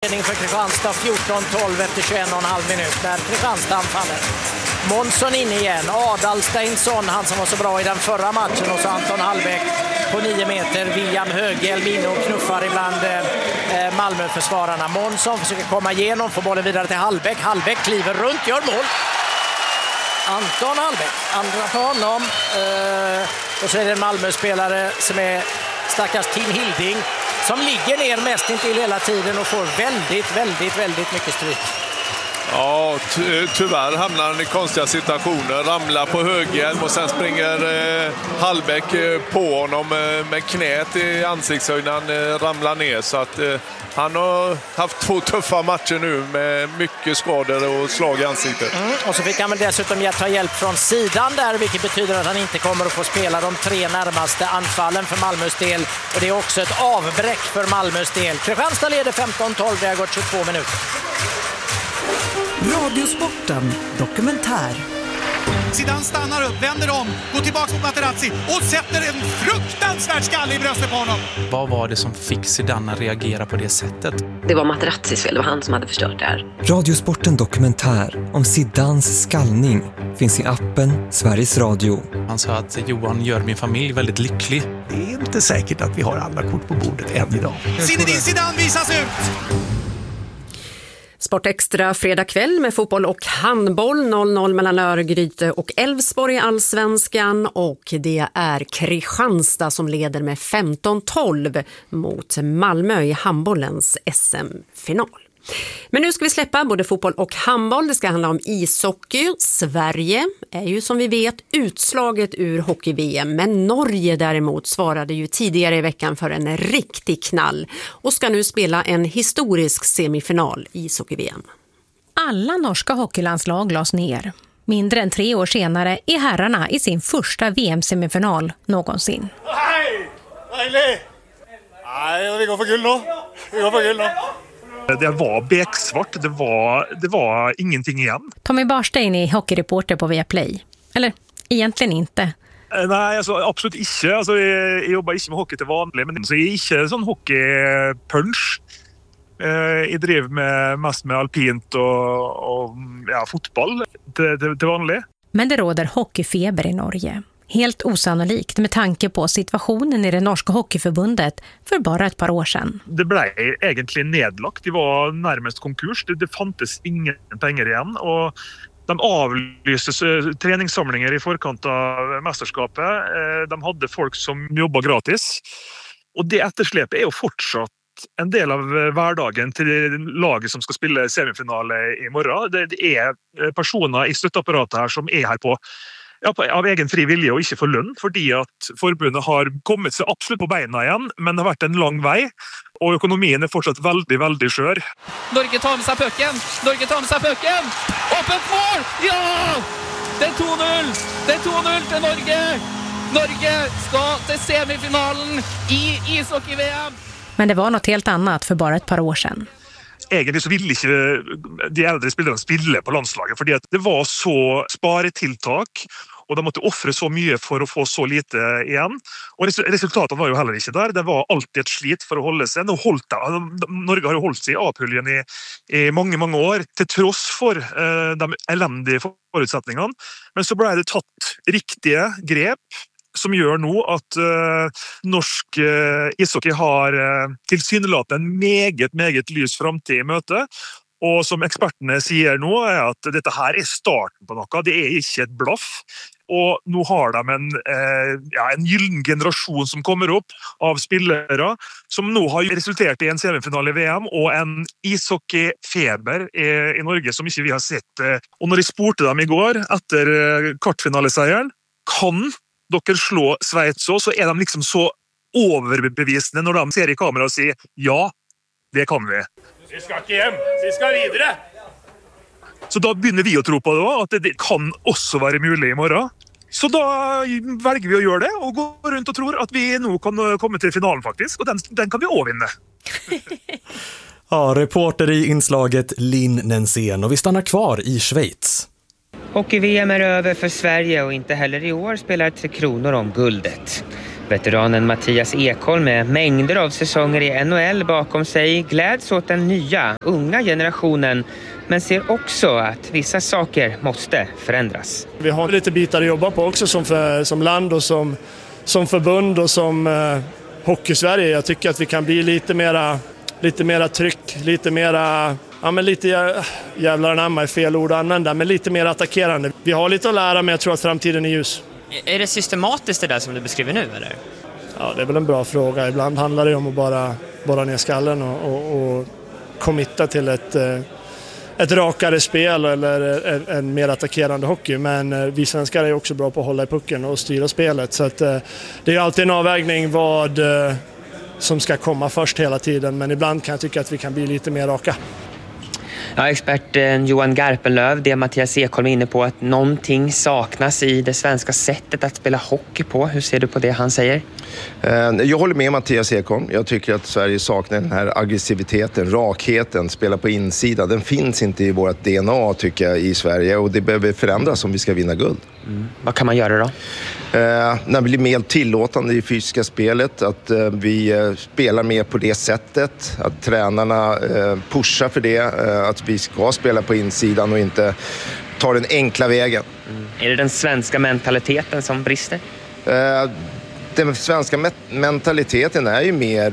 ledning för Kristianstad 14-12 efter 21,5 minut när Kristianstad anfaller. Månsson in igen, Adalsteinsson, han som var så bra i den förra matchen, och så Anton Hallbäck på 9 meter. William Högel inne och knuffar ibland Malmö-försvararna. Månsson försöker komma igenom, får bollen vidare till Hallbäck. Hallbäck kliver runt, gör mål. Anton Hallbäck, andra på honom. Och så är det en Malmö-spelare som är stackars Tim Hilding, som ligger ner mest intill hela tiden och får väldigt mycket stryk. Ja, tyvärr hamnar han i konstiga situationer. Ramlar på höghjälm och sen springer Hallbäck på honom med knät i ansiktshöjden. Han ramlar ner, så att han har haft 2 tuffa matcher nu med mycket skador och slag i ansiktet. Och så fick han väl dessutom ta hjälp från sidan där, vilket betyder att han inte kommer att få spela de 3 närmaste anfallen för Malmös del. Och det är också ett avbräck för Malmös del. Kristianstad leder 15-12, det har gått 22 minuter. Radiosporten dokumentär. Zidane stannar upp, vänder om, går tillbaka mot Materazzi och sätter en fruktansvärd skalle i bröstet på honom. Vad var det som fick Zidane att reagera på det sättet? Det var Materazzis fel, det var han som hade förstört det här. Radiosporten dokumentär om Zidanes skallning finns i appen Sveriges Radio. Han sa att Johan gör min familj väldigt lycklig. Det är inte säkert att vi har alla kort på bordet än idag. Zinedine Zidane visas ut! Sport Extra fredag kväll med fotboll och handboll. 0-0 mellan Örgryte och Elfsborg i Allsvenskan, och det är Kristianstad som leder med 15-12 mot Malmö i handbollens SM-final. Men nu ska vi släppa både fotboll och handboll. Det ska handla om ishockey. Sverige är ju som vi vet utslaget ur hockey-VM, men Norge däremot svarade ju tidigare i veckan för en riktig knall och ska nu spela en historisk semifinal i ishockey-VM. Alla norska hockeylandslag lades ner. Mindre än 3 år senare är herrarna i sin första VM-semifinal någonsin. Hej! Nej, vi går för guld nu. Det var beksvart, det var ingenting igen. Tommy Barstein är hockeyreporter på Viaplay. Eller egentligen inte. Nej, alltså, absolut inte. Altså, jeg jobber ikke med hockey til vanlig, men så jeg er ikke sånn hockeypunch. Jeg driver mest med alpint og ja, fotboll til vanlig. Men det råder hockeyfeber i Norge. Helt osannolikt med tanke på situationen i det norska hockeyförbundet för bara ett par år sedan. Det blev egentligen nedlagt. Det var närmast konkurs. Det fanns ingen pengar igen. Och de avlystes träningssamlingar i förkant av mästerskapet. De hade folk som jobbade gratis. Och det eftersläpet är ju fortsatt en del av hverdagen till laget som ska spela semifinal i morgon. Det är personer i stöttapparatet här som är här på av egen fri vilje och inte för lön, fordi att förbundet har kommit sig absolut på benen igen, men det har varit en lång väg och ekonomin är fortsatt väldigt skör. Norge tar med sig pucken. Öppet mål! Ja! Det är 2-0. Det är 2-0 till Norge. Norge ska till semifinalen i ishockey-VM. Men det var något helt annat för bara ett par år sedan. Egentlig så ville ikke de äldre spelarna spille på landslaget, fordi at det var så sparetiltak, og de måtte offre så mye for å få så lite igjen. Og resultatet var jo heller ikke der. Det var alltid et slit for å holde seg. Norge har jo holdt seg i A-puljen i mange år, til tross for de elendige forutsetningene. Men så ble det tatt riktige grep, som gjør nå at norsk ishockey har tilsynelatende en meget lys framtid i møte. Og som ekspertene sier nå, er at dette her er starten på noe. Det er ikke et blaff. Og nå har de en gyllen generasjon som kommer opp av spillere, som nå har resultert i en semifinale i VM og en ishockeyfeber i Norge som ikke vi har sett. Og når jeg spurte dem i går etter kvartfinaleseieren, kan dere slå Sveits så er de liksom så overbevisende når de ser i kamera og sier ja, det kan vi. Vi skal ikke hjem, vi skal videre. Så da begynner vi å tro på det også, at det kan også være mulig i morgen. Så da velger vi å gjøre det, og gå rundt og tror at vi nå kan komme til finalen faktisk, og den kan vi også vinne. Ja, reporter i inslaget Linn Nensén, och vi stannar kvar i Schweiz. Hockey-VM är över för Sverige och inte heller i år spelar Tre Kronor om guldet. Veteranen Mattias Ekholm med mängder av säsonger i NHL bakom sig gläds åt den nya, unga generationen, men ser också att vissa saker måste förändras. Vi har lite bitar att jobba på också som land och som förbund och som Hockey-Sverige. Jag tycker att vi kan bli lite mera tryck, lite mera, lite jävlar anamma är fel ord att använda, men lite mer attackerande. Vi har lite att lära, men jag tror att framtiden är ljus. Är det systematiskt det där som du beskriver nu, eller? Ja, det är väl en bra fråga. Ibland handlar det om att bara ner skallen och committa till ett rakare spel eller en mer attackerande hockey. Men vi svenskar är också bra på att hålla i pucken och styra spelet. Så att, det är alltid en avvägning vad som ska komma först hela tiden. Men ibland kan jag tycka att vi kan bli lite mer raka. Ja, experten Johan Garpenlöv, det Mattias Ekholm är inne på, att någonting saknas i det svenska sättet att spela hockey på. Hur ser du på det han säger? Jag håller med Mattias Ekholm. Jag tycker att Sverige saknar den här aggressiviteten, rakheten, spela på insidan. Den finns inte i vårt DNA, tycker jag, i Sverige, och det behöver förändras om vi ska vinna guld. Vad kan man göra då? När vi blir mer tillåtande i fysiska spelet, att vi spelar mer på det sättet, att tränarna pushar för det, att vi ska spela på insidan och inte ta den enkla vägen. Är det den svenska mentaliteten som brister? Den svenska mentaliteten är ju mer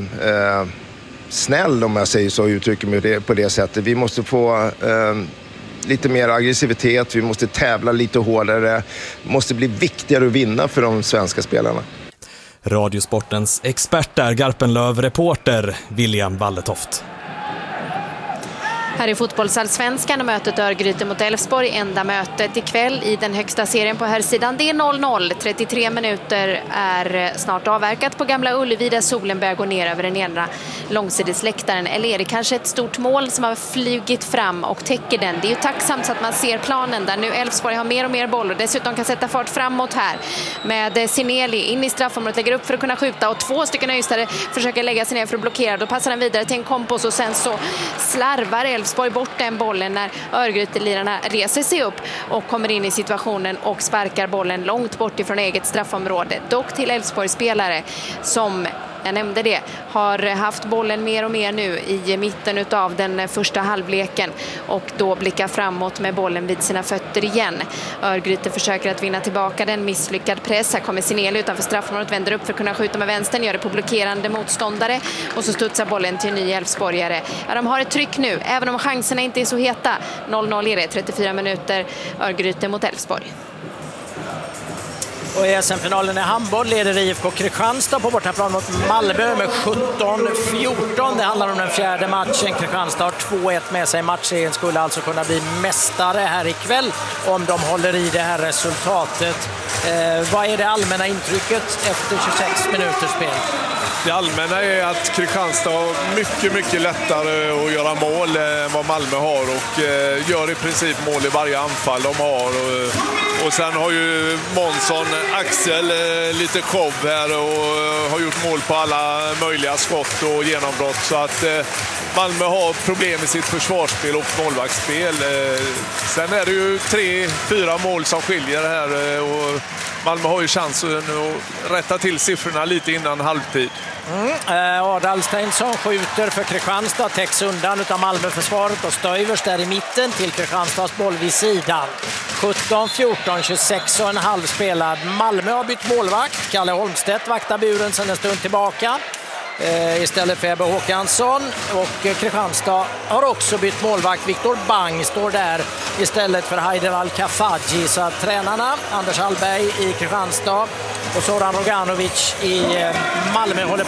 snäll, om jag säger så, uttrycker mig på det sättet. Vi måste få lite mer aggressivitet, vi måste tävla lite hårdare, måste bli viktigare att vinna för de svenska spelarna. Radiosportens expert där, Garpenlöv, reporter William Walletoft. Här i fotbollsallsvenskan och mötet Örgryte mot Elfsborg. Enda mötet ikväll i den högsta serien på här sidan. Det är 0-0. 33 minuter är snart avverkat på Gamla Ullevi där solen börjar gå ner över den ena långsidesläktaren. Eller är det kanske ett stort mål som har flugit fram och täcker den? Det är ju tacksamt så att man ser planen där nu Elfsborg har mer och mer boll och dessutom kan sätta fart framåt här. Med Sineli in i straffområdet, lägger upp för att kunna skjuta och två stycken öjstare försöker lägga sig ner för att blockera. Då passar den vidare till en kompos och sen så slarvar Elfsborg bort den bollen när Örgryte-lirarna reser sig upp och kommer in i situationen och sparkar bollen långt bort ifrån eget straffområde. Dock till Elfsborg-spelare som, jag nämnde det, har haft bollen mer och mer nu i mitten av den första halvleken och då blickar framåt med bollen vid sina fötter igen. Örgryte försöker att vinna tillbaka den, misslyckad press. Här kommer Sineli utanför straffområdet, vänder upp för att kunna skjuta med vänstern, gör det på blockerande motståndare och så studsar bollen till en ny Elfsborgare. Ja, de har ett tryck nu, även om chanserna inte är så heta. 0-0 är det, 34 minuter, Örgryte mot Elfsborg. Och i SM-finalen i handboll leder IFK Kristianstad på bortaplan mot Malmö med 17-14. Det handlar om den fjärde matchen. Kristianstad har 2-1 med sig. Matchserien skulle alltså kunna bli mästare här ikväll om de håller i det här resultatet. Vad är det allmänna intrycket efter 26 minuters spel? Det allmänna är att Kristianstad har mycket lättare att göra mål än vad Malmö har och gör i princip mål i varje anfall de har. Och sen har ju Månsson, Axel lite show här och har gjort mål på alla möjliga skott och genombrott. Så att Malmö har problem med sitt försvarsspel och målvaktsspel. Sen är det ju 3-4 mål som skiljer här och Malmö har ju chansen att rätta till siffrorna lite innan halvtid. Adalsteinsson skjuter för Kristianstad, täcks undan utav Malmöförsvaret och Stöivers där i mitten till Kristianstads boll vid sidan. 17-14, 26,5 spelad. Malmö har bytt målvakt. Kalle Holmstedt vaktar buren sedan en stund tillbaka istället för Ebbe Håkansson, och Kristianstad har också bytt målvakt. Viktor Bang står där istället för Haider Al-Kafaji. Så att tränarna Anders Hallberg i Kristianstad och Zoran Roganovic i Malmö håller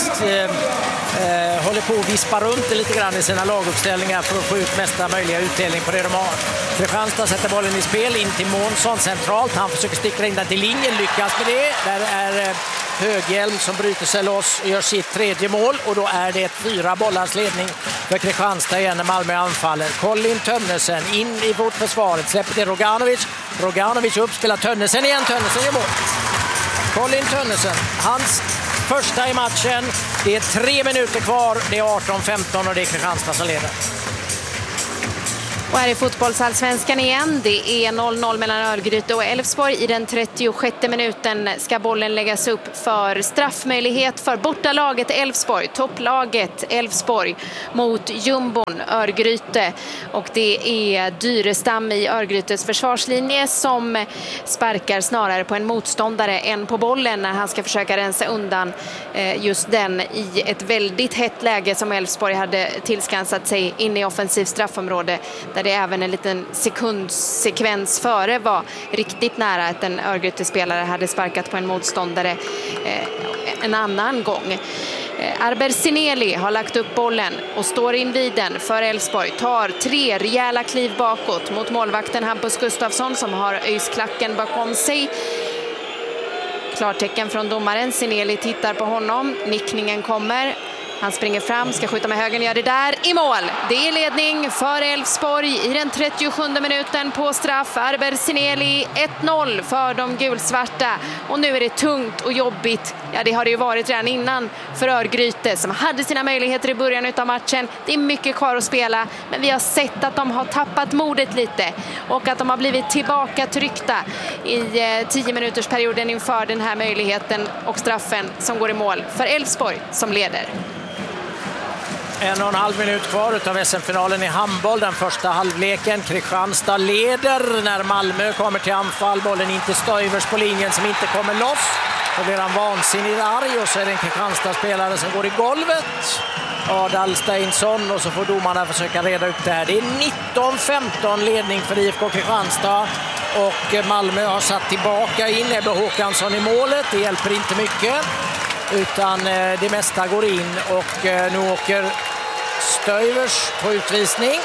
på att vispa runt lite grann i sina laguppställningar för att få ut mesta möjliga utdelning på det de har. Kristianstad sätter bollen i spel in till Månsson centralt. Han försöker sticka in den till linjen, lyckas med det. Där är Höghjelm som bryter sig loss och gör sitt tredje mål, och då är det 4 bollars ledning för Kristianstad igen när Malmö anfaller. Colin Tönnesen in i vårt försvaret, släpper till Roganovic upp, spelar Tönnesen igen, Tönnesen gör mål. Colin Tönnesen, hans första i matchen. Det är 3 minuter kvar, det är 18-15 och det är Kristianstad som leder. Och här är fotbollsallsvenskan igen. Det är 0-0 mellan Örgryte och Elfsborg. I den 36 minuten ska bollen läggas upp för straffmöjlighet för bortalaget Elfsborg. Topplaget Elfsborg mot jumbon Örgryte. Och det är Dyrestam i Örgrytes försvarslinje som sparkar snarare på en motståndare än på bollen när han ska försöka rensa undan just den i ett väldigt hett läge som Elfsborg hade tillskansat sig in i offensiv straffområde, där det även en liten sekundsekvens före var riktigt nära att en Örgryte-spelare hade sparkat på en motståndare en annan gång. Arber Sineli har lagt upp bollen och står invid den för Elfsborg. Tar 3 rejäla kliv bakåt mot målvakten Hampus Gustafsson som har öjsklacken bakom sig. Klartecken från domaren. Sineli tittar på honom. Nickningen kommer. Han springer fram, ska skjuta med högen, gör det där i mål. Det är ledning för Elfsborg i den 37 minuten på straff. Arber Sineli 1-0 för de gulsvarta. Och nu är det tungt och jobbigt. Ja, det har det ju varit redan innan för Örgryte som hade sina möjligheter i början av matchen. Det är mycket kvar att spela, men vi har sett att de har tappat modet lite och att de har blivit tillbaka tryckta i 10 minuters perioden inför den här möjligheten och straffen som går i mål för Elfsborg som leder. 1,5 minut kvar av SM-finalen i handboll, den första halvleken. Kristianstad leder när Malmö kommer till anfall. Bollen in till Stöivers på linjen som inte kommer loss. Då blir han vansinnigt arg och så är det en Kristianstad-spelare som går i golvet. Adal Steinsson, och så får domarna försöka reda ut det här. Det är 19-15 ledning för IFK Kristianstad och Malmö har satt tillbaka in Ebbe Håkansson i målet. Det hjälper inte mycket, utan det mesta går in och nu åker Stöivers på utvisning.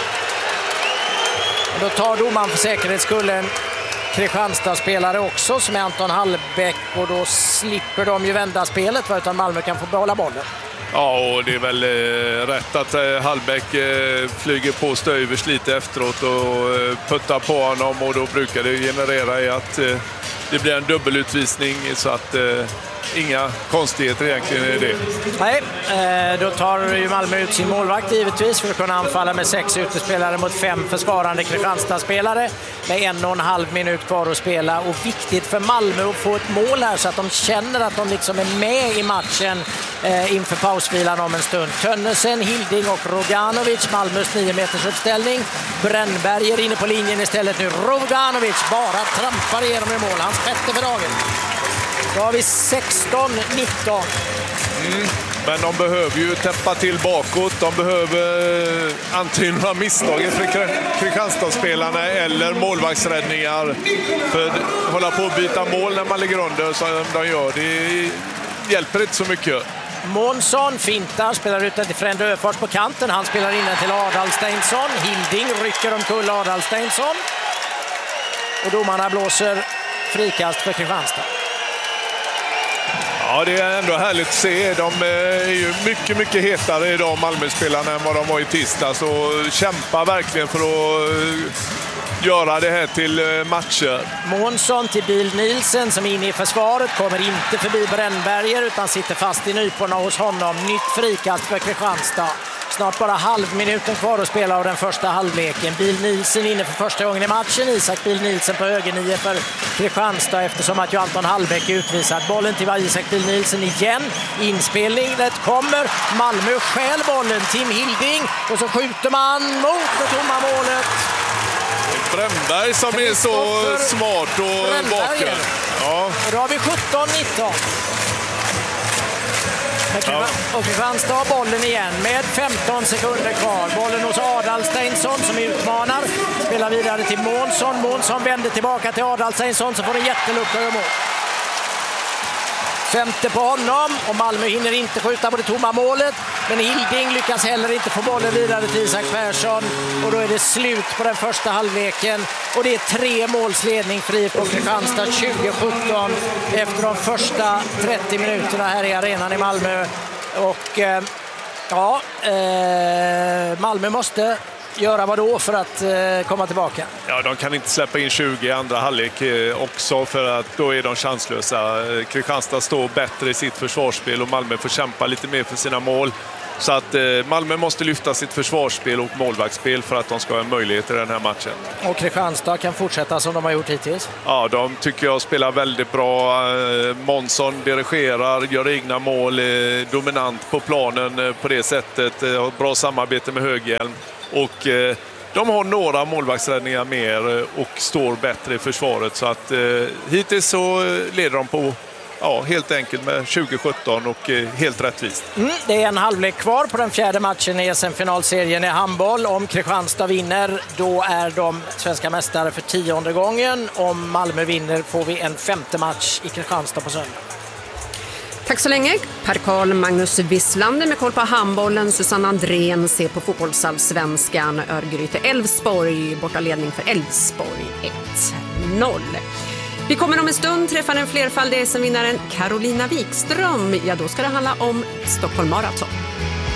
Och då tar domaren för säkerhets skull en Kristianstad-spelare också som är Anton Hallbäck, och då slipper de ju vända spelet utan Malmö kan få behålla bollen. Ja, och det är väl rätt att Hallbäck flyger på Stöivers lite efteråt och puttar på honom, och då brukar det generera i att det blir en dubbelutvisning, så att inga konstigheter egentligen är det. Nej, då tar ju Malmö ut sin målvakt givetvis för att kunna anfalla med 6 utespelare mot 5 försvarande Kristianstad-spelare med 1,5 minut kvar att spela, och viktigt för Malmö att få ett mål här så att de känner att de liksom är med i matchen inför pausvilan om en stund. Tönnesen, Hilding och Roganovic, Malmös 9 meters uppställning. Brännberg är inne på linjen istället nu. Roganovic bara trampar igenom i mål, hans sjätte för dagen. Då har vi 16-19. Men de behöver ju täppa till bakåt. De behöver antingen några misstag för Kristianstad-spelarna eller målvaktsräddningar. För att hålla på att byta mål när man ligger under som de gör, det hjälper inte så mycket. Månsson fintar, spelar ut den till Frände Öfors på kanten. Han spelar in den till Adal Steinsson. Hilding rycker omkull Adal Steinsson. Och domarna blåser frikast för Kristianstad. Ja, det är ändå härligt att se. De är ju mycket hetare idag, Malmö-spelarna, än vad de var i tisdags, och kämpar verkligen för att göra det här till matcher. Månsson till Bil Nielsen som är inne i försvaret, kommer inte förbi Brännberger utan sitter fast i nyporna hos honom. Nytt frikast för Kristianstad. Snart bara halvminuten kvar att spela av den första halvleken. Bil Nielsen inne för första gången i matchen. Isak Bil Nielsen på högernio för Kristianstad eftersom att Anton Hallbäck är utvisad. Bollen till Isak Bil Nielsen igen. Inspelning, det kommer. Malmö stjäl bollen. Tim Hilding och så skjuter man mot det tomma målet. Brännberg som är så smart och vaken. Ja. Och då har vi 17-19. Och Kristianstad har bollen igen med 15 sekunder kvar. Bollen hos Adal Steinsson som utmanar. Spelar vidare till Månsson. Månsson vänder tillbaka till Adal Steinsson så får en jättelucka i mål. Femte på honom och Malmö hinner inte skjuta på det tomma målet. Men Hilding lyckas heller inte få bollen vidare till Isak Persson. Och då är det slut på den första halvleken. Och det är 3 målsledning för IFK Kristianstad 2017 efter de första 30 minuterna här i arenan i Malmö. Och Malmö måste göra vad då för att komma tillbaka? Ja, de kan inte släppa in 20 i andra halvlek också, för att då är de chanslösa. Kristianstad står bättre i sitt försvarsspel och Malmö får kämpa lite mer för sina mål. Så att Malmö måste lyfta sitt försvarsspel och målvaktsspel för att de ska ha en möjlighet i den här matchen. Och Kristianstad kan fortsätta som de har gjort hittills? Ja, de tycker jag spelar väldigt bra. Månsson dirigerar, gör egna mål, dominant på planen på det sättet. Har bra samarbete med Höghjelm. Och de har några målvaktsräddningar mer och står bättre i försvaret. Så att hittills så leder de på helt enkelt med 2017 och helt rättvist. Det är en halvlek kvar på den fjärde matchen i SM-finalserien i handboll. Om Kristianstad vinner, då är de svenska mästare för 10:e gången. Om Malmö vinner får vi en 5:e match i Kristianstad på söndag. Tack så länge. Per-Carl Magnus Wisslander med koll på handbollen. Susanne Andrén ser på fotbollsallsvenskan. Örgryte Elfsborg, bortaledning för Elfsborg 1-0. Vi kommer om en stund träffa den flerfaldige SM-vinnaren Carolina Wikström. Ja, då ska det handla om Stockholm Marathon.